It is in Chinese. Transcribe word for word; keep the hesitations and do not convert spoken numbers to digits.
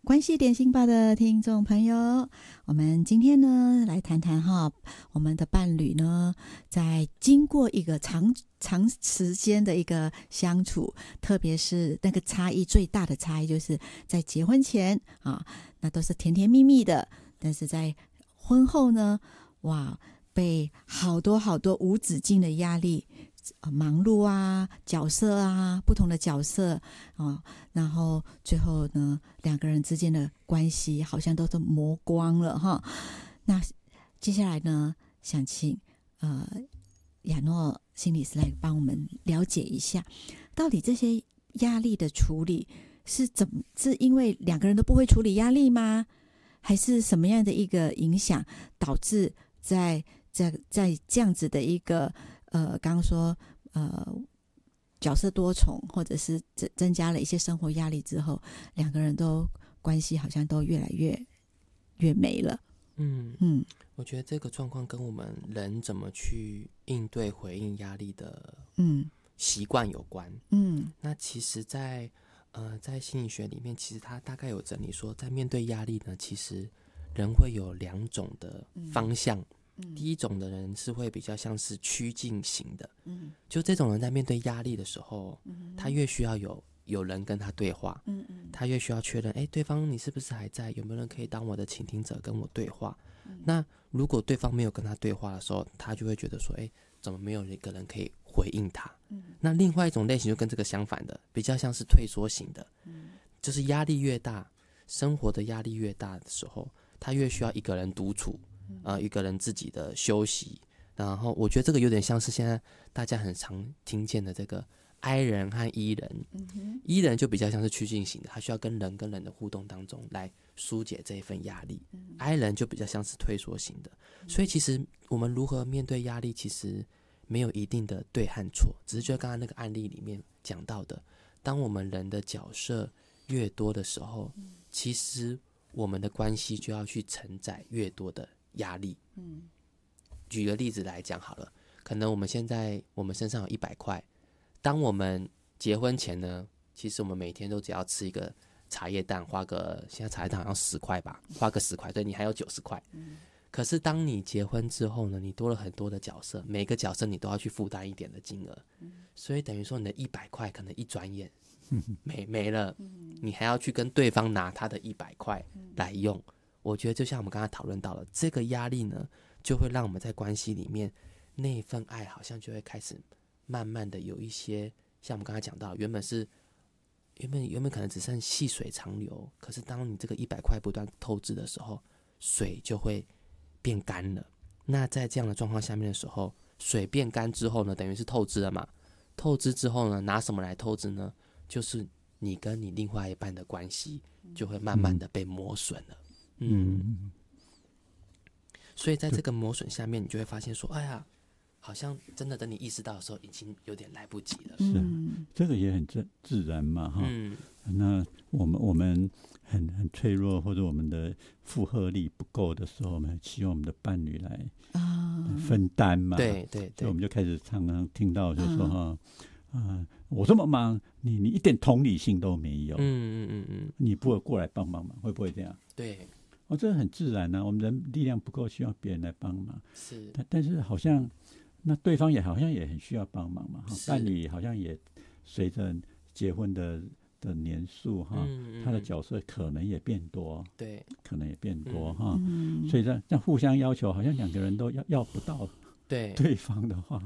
关系点心吧的听众朋友，我们今天呢来谈谈哈，我们的伴侣呢，在经过一个长长时间的一个相处，特别是那个差异最大的差异，就是在结婚前啊，那都是甜甜蜜蜜的，但是在婚后呢，哇，被好多好多无止境的压力。忙碌啊，角色啊，不同的角色啊，然后最后呢，两个人之间的关系好像都是磨光了哈。那接下来呢，想请呃亚诺心理师来帮我们了解一下，到底这些压力的处理是怎么？是因为两个人都不会处理压力吗？还是什么样的一个影响导致在在在这样子的一个呃，刚刚说呃角色多重，或者是增增加了一些生活压力之后，两个人都关系好像都越来越越没了。 嗯嗯， 我觉得这个状况跟我们人怎么去应对回应压力的嗯习惯有关。 嗯那其实在呃在心理学里面，其实他大概有整理说，在面对压力呢，其实人会有两种的方向。 嗯、 第一种的人是会比较像是趋近型的， 嗯， 就这种人在面对压力的时候， 嗯、 他越需要有有人跟他对话， 嗯嗯， 他越需要确认，哎，对方你是不是还在？有没有人可以当我的倾听者跟我对话？嗯、那如果对方没有跟他对话的时候，他就会觉得说，哎，怎么没有一个人可以回应他？嗯、那另外一种类型就跟这个相反的，比较像是退缩型的，嗯、就是压力越大，生活的压力越大的时候，他越需要一个人独处。呃，一个人自己的休息，然后我觉得这个有点像是现在大家很常听见的这个 I 人和 E 人。嗯、E 人就比较像是趋近型的，他需要跟人跟人的互动当中来疏解这一份压力。嗯、I 人就比较像是退缩型的。嗯、所以其实我们如何面对压力，其实没有一定的对和错，只是就刚刚那个案例里面讲到的，当我们人的角色越多的时候，嗯、其实我们的关系就要去承载越多的压力。嗯，举个例子来讲好了，可能我们现在我们身上有一百块，当我们结婚前呢，其实我们每天都只要吃一个茶叶蛋，花个现在茶叶蛋好像十块吧，花个十块，对，你还有九十块。嗯，可是当你结婚之后呢，你多了很多的角色，每个角色你都要去负担一点的金额，嗯、所以等于说你的一百块可能一转眼没没了，你还要去跟对方拿他的一百块来用。我觉得就像我们刚才讨论到了，这个压力呢，就会让我们在关系里面那一份爱好像就会开始慢慢的有一些，像我们刚才讲到，原本是原本原本可能只剩细水长流，可是当你这个一百块不断透支的时候，水就会变干了。那在这样的状况下面的时候，水变干之后呢，等于是透支了嘛？透支之后呢，拿什么来透支呢？就是你跟你另外一半的关系就会慢慢的被磨损了。嗯，嗯，所以在这个磨损下面，你就会发现说，哎呀，好像真的等你意识到的时候，已经有点来不及了。 是啊，这个也很自自然嘛，哈。 嗯， 那我们我们很很脆弱，或者我们的负荷力不够的时候，我们希望我们的伴侣来分担嘛。 对对对， 所以我们就开始常常听到就说哈。嗯呃、我这么忙，你你一点同理心都没有，嗯嗯嗯嗯，你不会过来帮帮忙，会不会这样？ 对， 哦，这很自然啊，我们人力量不够，需要别人来帮忙。 是， 但但是好像那对方也好像也很需要帮忙嘛，伴侣好像也随着结婚的的年数哈，嗯嗯，他的角色可能也变多， 对， 可能也变多哈， 嗯， 所以这样这样互相要求，好像两个人都要要不到对对方的话，